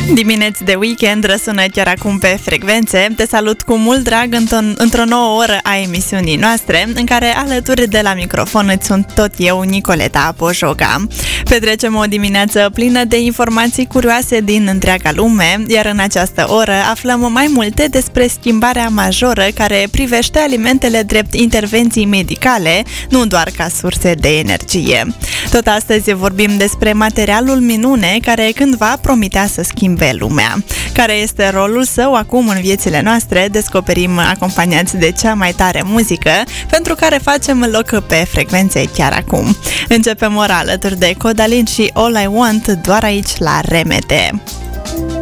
Dimineți de weekend răsună chiar acum pe frecvențe. Te salut cu mult drag într-o nouă oră a emisiunii noastre, în care alături de la microfon îți sunt tot eu, Nicoleta Pojoga. Petrecem o dimineață plină de informații curioase din întreaga lume, iar în această oră aflăm mai multe despre schimbarea majoră care privește alimentele drept intervenții medicale, nu doar ca surse de energie. Tot astăzi vorbim despre materialul minune care cândva promitea să schimbe lumea. Care este rolul său acum în viețile noastre, descoperim acompaniați de cea mai tare muzică, pentru care facem loc pe frecvențe chiar acum. Începem ora alături de Codalin și All I Want, doar aici la RMT.